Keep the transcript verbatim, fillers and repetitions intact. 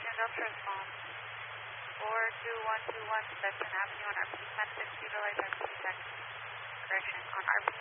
Union Delta response. four two one two one Stetson Avenue on R P ten six, utilize R P P tech. Correction, on R P